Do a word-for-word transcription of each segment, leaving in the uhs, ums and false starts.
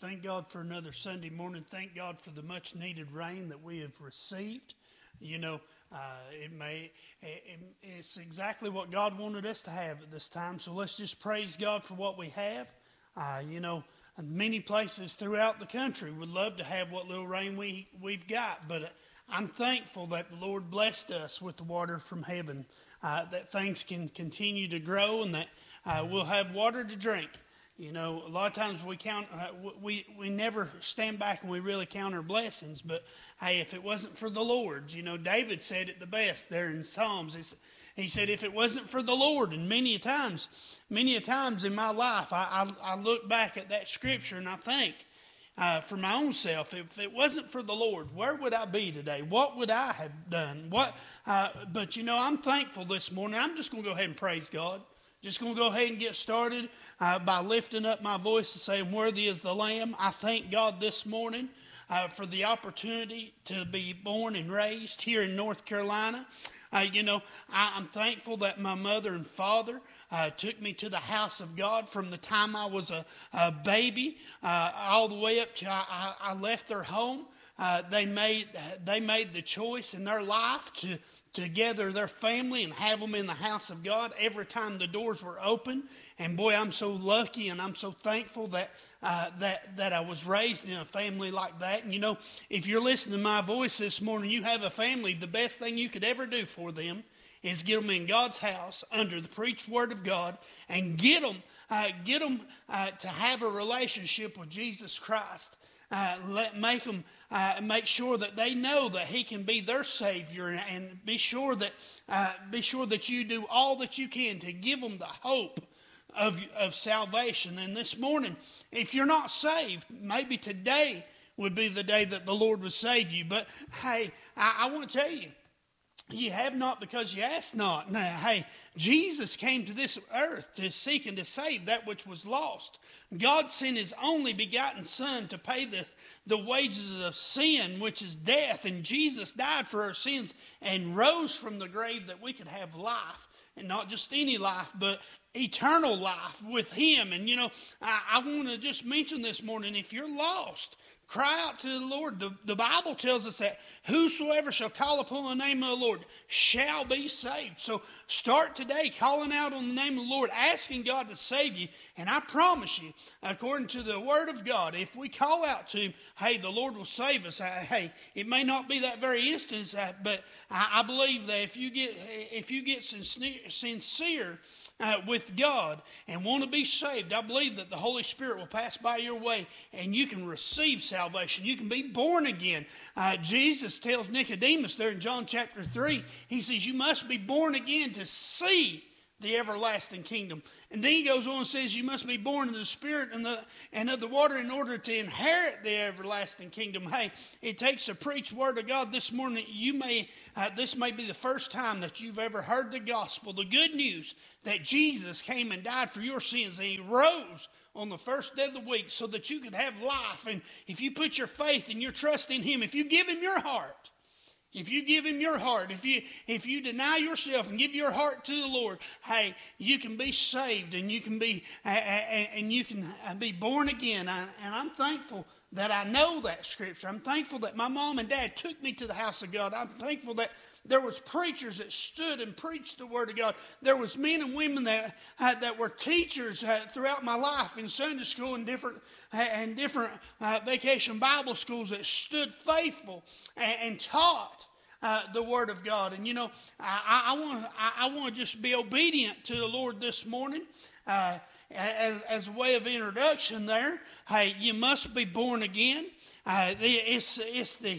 Thank God for another Sunday morning. Thank God for the much needed rain that we have received. You know, uh, it may it, it's exactly what God wanted us to have at this time. So let's just praise God for what we have. Uh, you know, many places throughout the country would love to have what little rain we we've got, but I'm thankful that the Lord blessed us with the water from heaven, uh, that things can continue to grow and that uh, we'll have water to drink. You know, a lot of times we count, uh, we we never stand back and we really count our blessings. But hey, if it wasn't for the Lord, you know, David said it the best there in Psalms. It's, he said, if it wasn't for the Lord, and many a times, many a times in my life, I I, I look back at that scripture and I think, uh, for my own self, if it wasn't for the Lord, where would I be today? What would I have done? What? Uh, but you know, I'm thankful this morning. I'm just going to go ahead and praise God. Just going to go ahead and get started uh, by lifting up my voice and saying, worthy is the Lamb. I thank God this morning uh, for the opportunity to be born and raised here in North Carolina. Uh, you know, I, I'm thankful that my mother and father uh, took me to the house of God from the time I was a, a baby uh, all the way up to I, I left their home. Uh, they made they made the choice in their life to to gather their family and have them in the house of God every time the doors were open. And boy, I'm so lucky and I'm so thankful that uh, that that I was raised in a family like that. And you know, if you're listening to my voice this morning, you have a family, the best thing you could ever do for them is get them in God's house under the preached word of God and get them, uh, get them uh, to have a relationship with Jesus Christ. Uh, let make them uh, make sure that they know that He can be their Savior, and, and be sure that uh, be sure that you do all that you can to give them the hope of of salvation. And this morning, if you're not saved, maybe today would be the day that the Lord would save you. But hey, I, I want to tell you, you have not because you ask not. Now, hey, Jesus came to this earth to seek and to save that which was lost. God sent His only begotten Son to pay the, the wages of sin, which is death. And Jesus died for our sins and rose from the grave that we could have life. And not just any life, but eternal life with Him. And, you know, I, I want to just mention this morning, if you're lost, cry out to the Lord. The, the Bible tells us that whosoever shall call upon the name of the Lord shall be saved. So start today calling out on the name of the Lord, asking God to save you. And I promise you, according to the Word of God, if we call out to Him, hey, the Lord will save us. Uh, hey, it may not be that very instance, uh, but I, I believe that if you get if you get sincere, sincere uh, with God and want to be saved, I believe that the Holy Spirit will pass by your way and you can receive salvation. You can be born again. Uh, Jesus tells Nicodemus there in John chapter three, He says, you must be born again to see the everlasting kingdom. And then He goes on and says, you must be born of the Spirit and, the, and of the water in order to inherit the everlasting kingdom. Hey, it takes a preached word of God this morning. You may, uh, this may be the first time that you've ever heard the gospel, the good news that Jesus came and died for your sins and He rose on the first day of the week so that you could have life. And if you put your faith and your trust in Him, if you give Him your heart, if you give Him your heart, if you if you deny yourself and give your heart to the Lord, hey, you can be saved and you can be uh, and you can be born again. And I'm thankful that I know that scripture. I'm thankful that my mom and dad took me to the house of God. I'm thankful that there was preachers that stood and preached the Word of God. There was men and women that uh, that were teachers uh, throughout my life in Sunday school and different uh, and different uh, vacation Bible schools that stood faithful and, and taught uh, the Word of God. And you know, I, I want I, I want to just be obedient to the Lord this morning. Uh, as, as a way of introduction, there, hey, you must be born again. Uh, it's it's the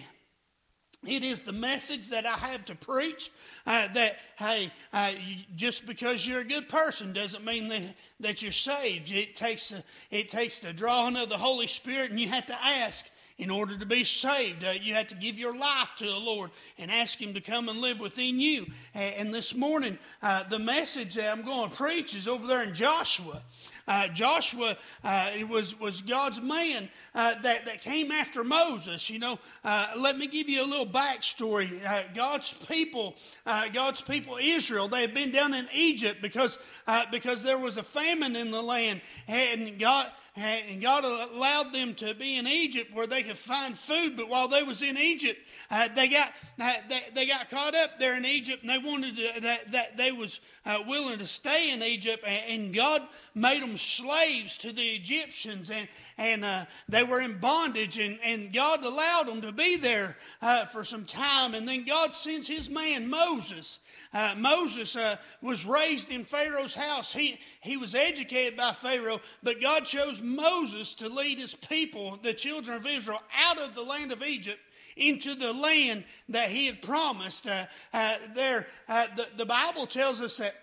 It is the message that I have to preach, uh, that, hey, uh, you, just because you're a good person doesn't mean that, that you're saved. It takes, a, it takes the drawing of the Holy Spirit, and you have to ask in order to be saved. Uh, you have to give your life to the Lord and ask Him to come and live within you. And, and this morning, uh, the message that I'm going to preach is over there in Joshua. Uh, Joshua uh, was, was God's man uh, that, that came after Moses. You know, uh, let me give you a little backstory. Uh, God's people, uh, God's people Israel, they had been down in Egypt because, uh, because there was a famine in the land. And God... And God allowed them to be in Egypt where they could find food. But while they was in Egypt, uh, they got uh, they, they got caught up there in Egypt, and they wanted to, that that they was uh, willing to stay in Egypt. And, and God made them slaves to the Egyptians, and and uh, they were in bondage. And, and God allowed them to be there uh, for some time. And then God sends His man Moses. Uh, Moses uh, was raised in Pharaoh's house. He, he was educated by Pharaoh, but God chose Moses to lead His people, the children of Israel, out of the land of Egypt into the land that He had promised. Uh, uh, there, uh, the, the Bible tells us that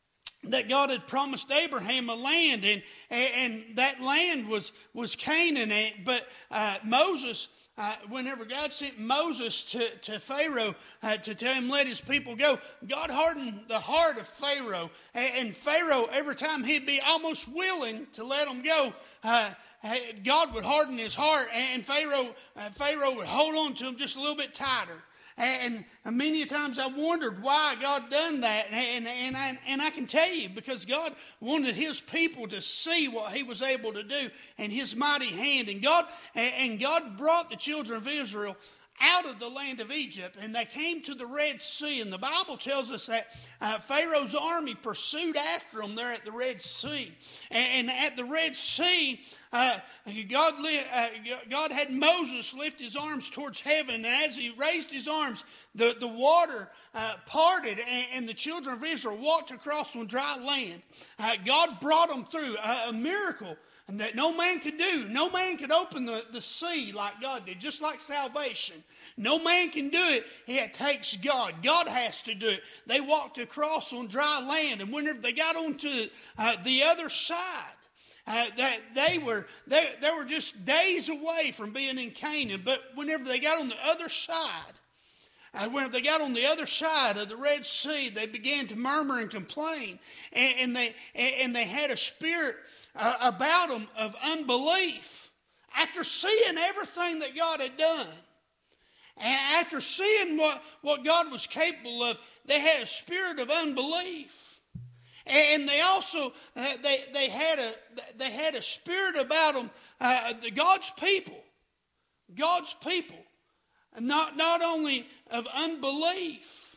that God had promised Abraham a land, and and that land was was Canaan. But uh, Moses, uh, whenever God sent Moses to, to Pharaoh uh, to tell him let his people go, God hardened the heart of Pharaoh. And, and Pharaoh, every time he'd be almost willing to let them go, uh, God would harden his heart, and Pharaoh uh, Pharaoh would hold on to him just a little bit tighter. And, and many times I wondered why God done that. And, and, I, and I can tell you, because God wanted His people to see what He was able to do and His mighty hand. And God, and God brought the children of Israel out of the land of Egypt, and they came to the Red Sea. And the Bible tells us that uh, Pharaoh's army pursued after them there at the Red Sea. And, and at the Red Sea, uh, God, uh, God had Moses lift his arms towards heaven, and as he raised his arms, the, the water uh, parted, and, and the children of Israel walked across on dry land. Uh, God brought them through a, a miracle and that no man could do. No man could open the, the sea like God did, just like salvation. No man can do it. It takes God. God has to do it. They walked across on dry land, and whenever they got onto uh, the other side, uh, that they were they, they were just days away from being in Canaan. But whenever they got on the other side, Uh, when they got on the other side of the Red Sea, they began to murmur and complain, and, and they and they had a spirit uh, about them of unbelief. After seeing everything that God had done, and after seeing what, what God was capable of, they had a spirit of unbelief, and they also uh, they they had a they had a spirit about them. Uh, the God's people, God's people. Not, not only of unbelief,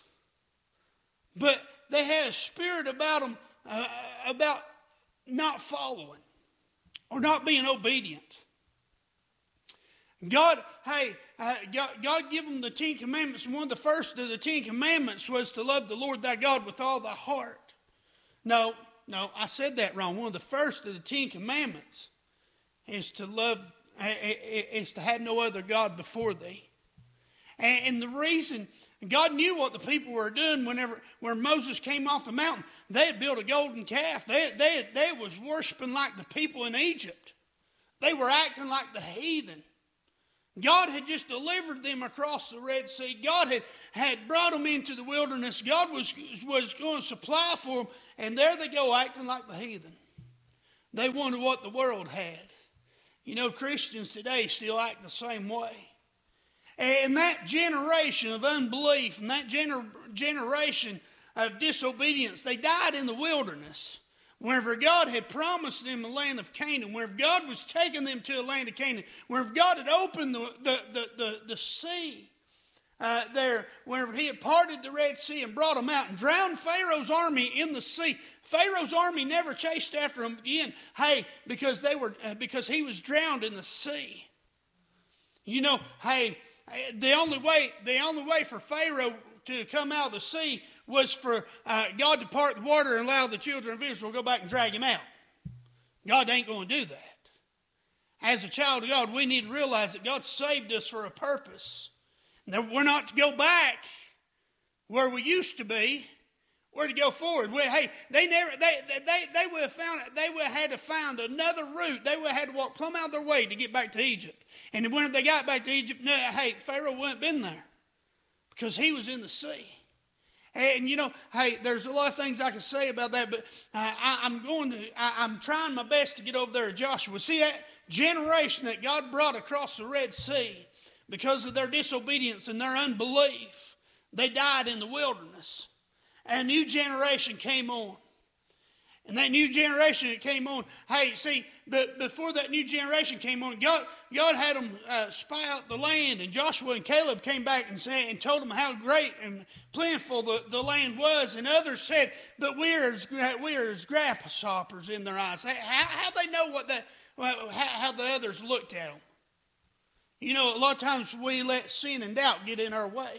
but they had a spirit about them, uh, about not following or not being obedient. God, hey, uh, God, God gave them the Ten Commandments, and one of the first of the Ten Commandments was to love the Lord thy God with all thy heart. No, no, I said that wrong. One of the first of the Ten Commandments is to love, is to have no other God before thee. And the reason, God knew what the people were doing whenever when Moses came off the mountain. They had built a golden calf. They, they, they was worshiping like the people in Egypt. They were acting like the heathen. God had just delivered them across the Red Sea. God had, had brought them into the wilderness. God was, was going to supply for them. And there they go acting like the heathen. They wanted what the world had. You know, Christians today still act the same way. And that generation of unbelief and that gener- generation of disobedience, they died in the wilderness. Whenever God had promised them the land of Canaan, whenever God was taking them to the land of Canaan, whenever God had opened the, the, the, the, the sea uh, there, whenever He had parted the Red Sea and brought them out and drowned Pharaoh's army in the sea. Pharaoh's army never chased after them again. Hey, because they were uh, because he was drowned in the sea. You know, hey. The only way, the only way for Pharaoh to come out of the sea was for uh, God to part the water and allow the children of Israel to go back and drag him out. God ain't going to do that. As a child of God, we need to realize that God saved us for a purpose. That we're not to go back where we used to be. We're to go forward. We, hey, they never, they, they, they would have found, they would have had to find another route. They would have had to walk plumb out of their way to get back to Egypt. And when they got back to Egypt, no, hey, Pharaoh wouldn't have been there because he was in the sea. And, you know, hey, there's a lot of things I can say about that, but uh, I, I'm going to, I, I'm trying my best to get over there to Joshua. See, that generation that God brought across the Red Sea, because of their disobedience and their unbelief, they died in the wilderness. And a new generation came on. And that new generation that came on, hey, see, but before that new generation came on, God, God had them uh, spy out the land, and Joshua and Caleb came back and, say, and told them how great and plentiful the, the land was. And others said, but we are as, we are as grasshoppers in their eyes. How, how they know what that, how, how the others looked at them? You know, a lot of times we let sin and doubt get in our way.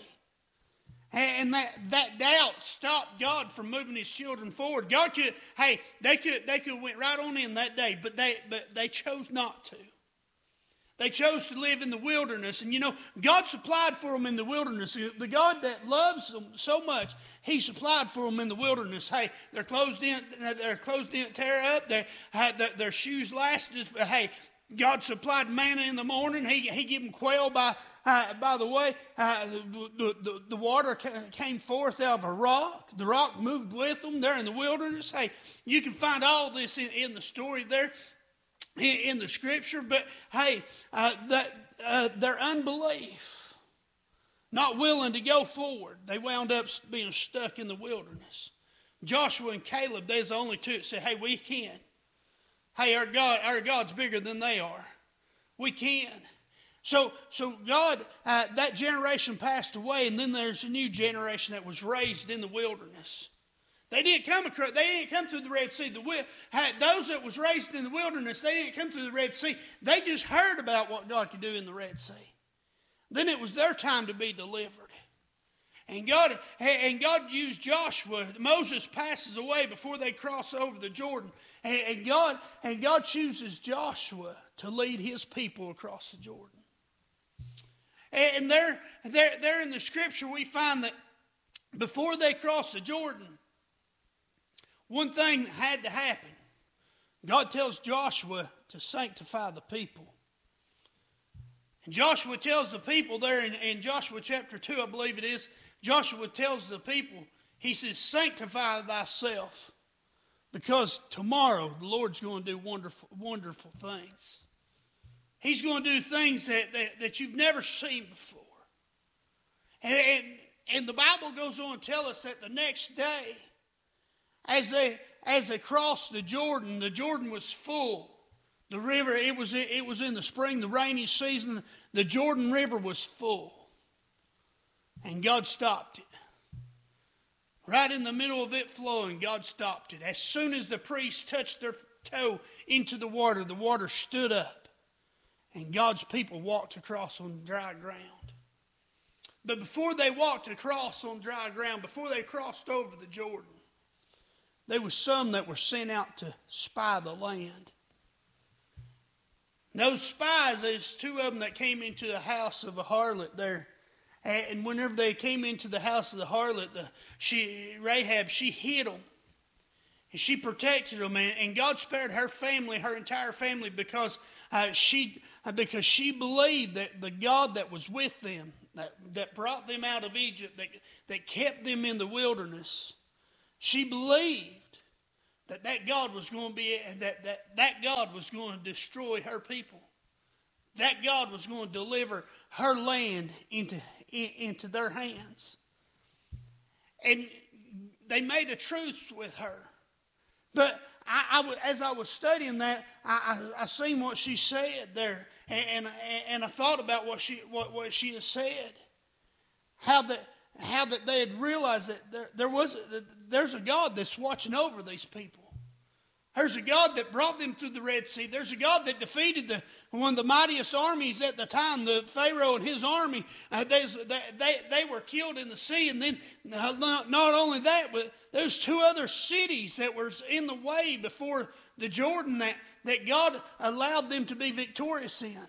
And that, that doubt stopped God from moving his children forward. God could, hey, they could they could went right on in that day, but they but they chose not to. They chose to live in the wilderness. And you know, God supplied for them in the wilderness. The God that loves them so much, he supplied for them in the wilderness. Hey, their clothes didn't, their clothes didn't tear up. Their, their, their shoes lasted. Hey, God supplied manna in the morning. He, he gave them quail by, uh, by the way. Uh, the, the, the water came forth out of a rock. The rock moved with them. They're in the wilderness. Hey, you can find all this in, in the story there, in, in the scripture. But hey, uh, that, uh, their unbelief, not willing to go forward, they wound up being stuck in the wilderness. Joshua and Caleb, they're the only two that said, hey, we can. Hey, our God, our God's bigger than they are. We can. So, so God, uh, that generation passed away, and then there's a new generation that was raised in the wilderness. They didn't come across. They didn't come through the Red Sea. The, those that was raised in the wilderness, they didn't come through the Red Sea. They just heard about what God could do in the Red Sea. Then it was their time to be delivered. And God, and God used Joshua. Moses passes away before they cross over the Jordan. And God, and God chooses Joshua to lead his people across the Jordan. And there, there, there in the scripture we find that before they crossed the Jordan, one thing had to happen. God tells Joshua to sanctify the people. And Joshua tells the people there in, in Joshua chapter two, I believe it is, Joshua tells the people, he says, sanctify thyself, because tomorrow the Lord's going to do wonderful, wonderful things. He's going to do things that, that, that you've never seen before. And, and, and the Bible goes on to tell us that the next day, as they, as they crossed the Jordan, the Jordan was full. The river, it was, it was in the spring, the rainy season, the Jordan River was full. And God stopped it. Right in the middle of it flowing, God stopped it. As soon as the priests touched their toe into the water, the water stood up. And God's people walked across on dry ground. But before they walked across on dry ground, before they crossed over the Jordan, there was some that were sent out to spy the land. Those spies, there's two of them that came into the house of a harlot there. And whenever they came into the house of the harlot, the, she, Rahab, she hid them. And she protected them. And, and God spared her family, her entire family, because uh, she because she believed that the God that was with them, that, that brought them out of Egypt, that, that kept them in the wilderness, she believed that that God was going to be, that, that, that God was going to destroy her people. That God was going to deliver her land into, in, into their hands. And they made a truce with her. But I, I, as I was studying that, I, I, I seen what she said there. And, and, and I thought about what she, what, what she had said. How that, how that they had realized that there, there was, there's a God that's watching over these people. There's a God that brought them through the Red Sea. There's a God that defeated the, one of the mightiest armies at the time, the Pharaoh and his army. Uh, they, they, they were killed in the sea. And then uh, not, not only that, but there's two other cities that were in the way before the Jordan that, that God allowed them to be victorious in.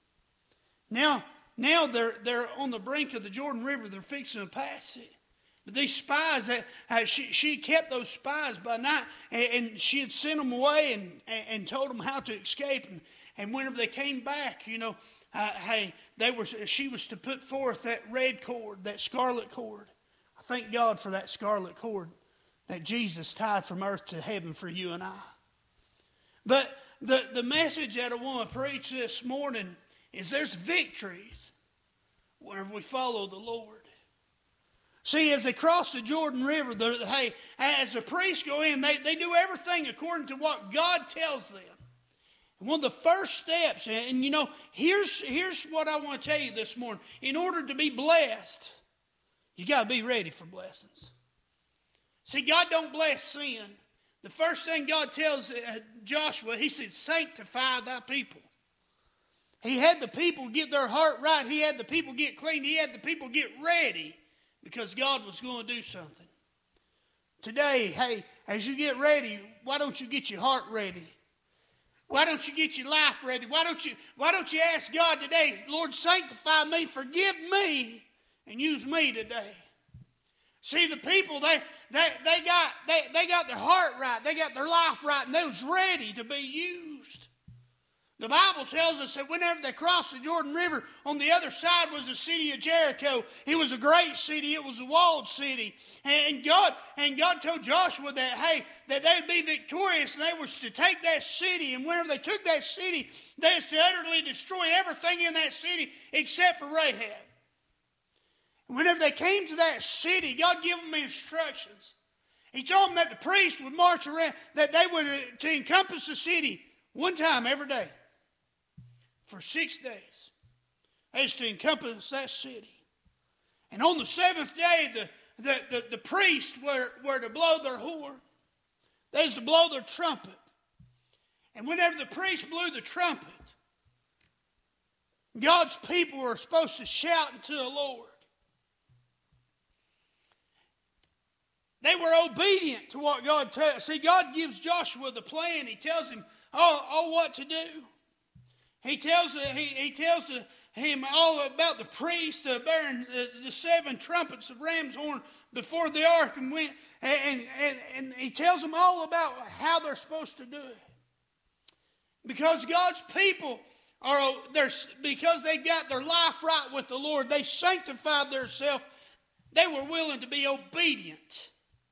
Now, now they're, they're on the brink of the Jordan River. They're fixing to pass it. But these spies, uh, she, she kept those spies by night, and, and she had sent them away and, and told them how to escape. And, and whenever they came back, you know, uh, hey, they were, she was to put forth that red cord, that scarlet cord. I thank God for that scarlet cord that Jesus tied from earth to heaven for you and I. But the, the message that I want to preach this morning is there's victories whenever we follow the Lord. See, as they cross the Jordan River, the, hey, as the priests go in, they, they do everything according to what God tells them. And one of the first steps, and, and you know, here's, here's what I want to tell you this morning. In order to be blessed, you got to be ready for blessings. See, God don't bless sin. The first thing God tells uh, Joshua, he said, sanctify thy people. He had the people get their heart right. He had the people get clean. He had the people get ready because God was going to do something. Today, hey, as you get ready, why don't you get your heart ready? Why don't you get your life ready? Why don't you, why don't you ask God today, Lord, sanctify me, forgive me, and use me today? See, the people, they they they got they, they got their heart right, they got their life right, and they was ready to be used. The Bible tells us that whenever they crossed the Jordan River, on the other side was the city of Jericho. It was a great city. It was a walled city. And God, and God told Joshua that, hey, that they would be victorious and they were to take that city. And whenever they took that city, they was to utterly destroy everything in that city except for Rahab. And whenever they came to that city, God gave them instructions. He told them that the priests would march around, that they were to encompass the city one time every day. For six days, as to encompass that city. And on the seventh day, the, the, the, the priests were, were to blow their horn. They was to blow their trumpet. And whenever the priest blew the trumpet, God's people were supposed to shout unto the Lord. They were obedient to what God tells. See, God gives Joshua the plan. He tells him all, all what to do. He tells, he, he tells him all about the priest uh, bearing the, the seven trumpets of ram's horn before the ark, and went, and, and, and he tells them all about how they're supposed to do it. Because God's people are, because they got their life right with the Lord, they sanctified themselves, they were willing to be obedient.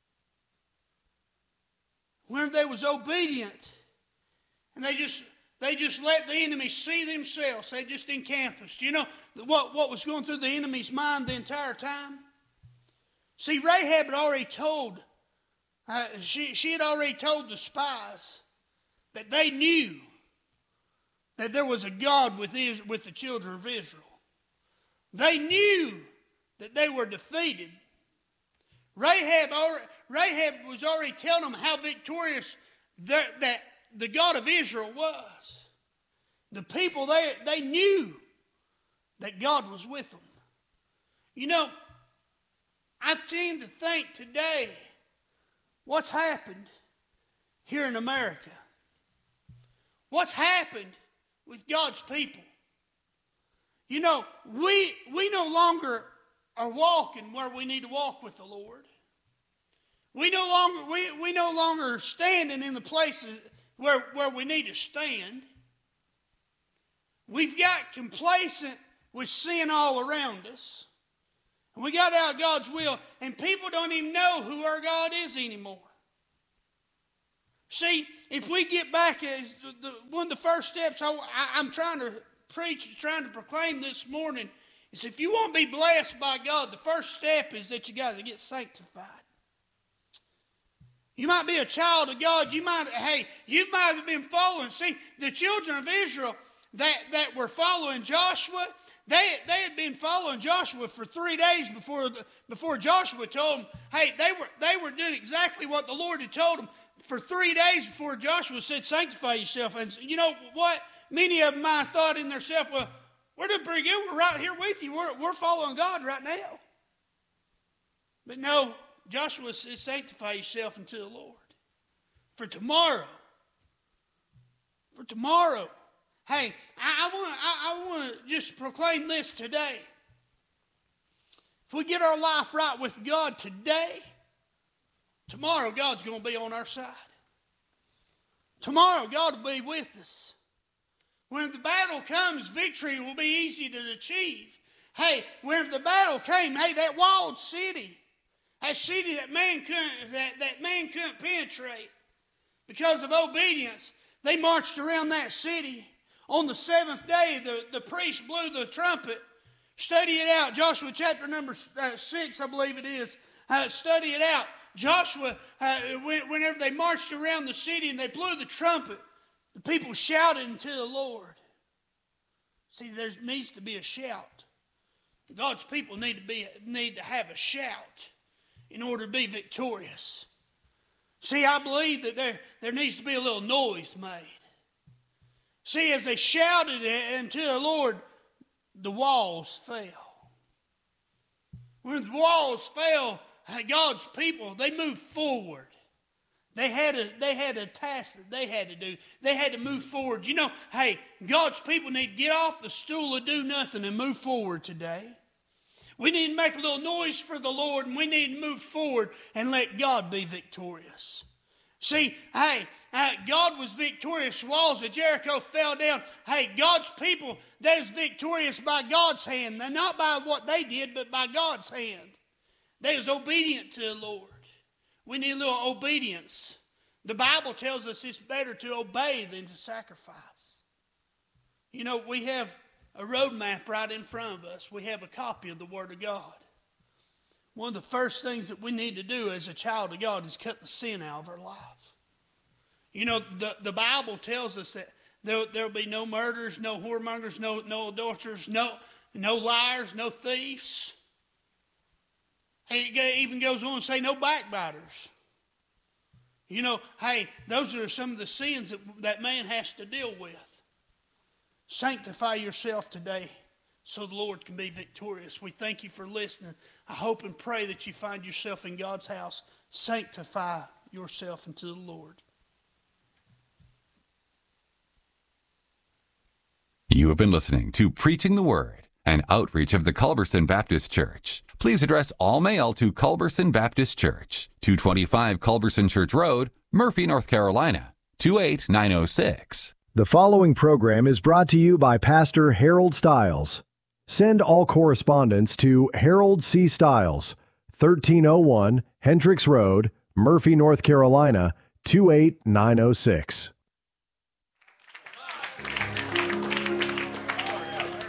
When they was obedient, and they just... They just let the enemy see themselves. They just encompassed. You know what, what was going through the enemy's mind the entire time? See, Rahab had already told, uh, she, she had already told the spies that they knew that there was a God with, his, with the children of Israel. They knew that they were defeated. Rahab, Rahab was already telling them how victorious that, that the God of Israel was. The people, they, they knew that God was with them. You know, I tend to think today, what's happened here in America? What's happened with God's people? You know, we, we no longer are walking where we need to walk with the Lord. We no longer, we, we no longer are standing in the places Where, where we need to stand. We've got complacent with sin all around us. And we got out of God's will, and people don't even know who our God is anymore. See, if we get back, as the, the, one of the first steps I, I, I'm trying to preach, trying to proclaim this morning, is if you want to be blessed by God, the first step is that you got to get sanctified. You might be a child of God. You might, hey, you might have been following. See, the children of Israel that, that were following Joshua, they, they had been following Joshua for three days before, before Joshua told them, hey, they were, they were doing exactly what the Lord had told them for three days before Joshua said, sanctify yourself. And you know what? Many of them might have thought in themselves, well, we're doing pretty good. We're right here with you. We're, we're following God right now. But no, Joshua says, sanctify yourself unto the Lord. For tomorrow, for tomorrow, hey, I, I want I, I want to just proclaim this today. If we get our life right with God today, tomorrow God's going to be on our side. Tomorrow God will be with us. When the battle comes, victory will be easy to achieve. Hey, when the battle came, hey, that walled city, That city that man couldn't, that, that man couldn't penetrate because of obedience. They marched around that city. On the seventh day, the, the priest blew the trumpet. Study it out. Joshua chapter number uh, six, I believe it is. Uh, study it out. Joshua, uh, when, whenever they marched around the city and they blew the trumpet, the people shouted unto the Lord. See, there needs to be a shout. God's people need to be need to have a shout in order to be victorious. See, I believe that there, there needs to be a little noise made. See, as they shouted unto the Lord, the walls fell. When the walls fell, God's people, they moved forward. They had a they had a task that they had to do. They had to move forward. You know, hey, God's people need to get off the stool of do nothing and move forward today. We need to make a little noise for the Lord, and we need to move forward and let God be victorious. See, hey, uh, God was victorious. Walls of Jericho fell down. Hey, God's people, they was victorious by God's hand. Not by what they did, but by God's hand. They was obedient to the Lord. We need a little obedience. The Bible tells us it's better to obey than to sacrifice. You know, we have a roadmap right in front of us. We have a copy of the Word of God. One of the first things that we need to do as a child of God is cut the sin out of our life. You know, the, the Bible tells us that there will be no murders, no whoremongers, no, no adulterers, no, no liars, no thieves. It even goes on to say no backbiters. You know, hey, those are some of the sins that, that man has to deal with. Sanctify yourself today so the Lord can be victorious. We thank you for listening. I hope and pray that you find yourself in God's house. Sanctify yourself unto the Lord. You have been listening to Preaching the Word, an outreach of the Culberson Baptist Church. Please address all mail to Culberson Baptist Church, two twenty-five Culberson Church Road, Murphy, North Carolina, two eight nine oh six. The following program is brought to you by Pastor Harold Stiles. Send all correspondence to Harold C. Stiles, thirteen oh one Hendricks Road, Murphy, North Carolina, two eight nine oh six.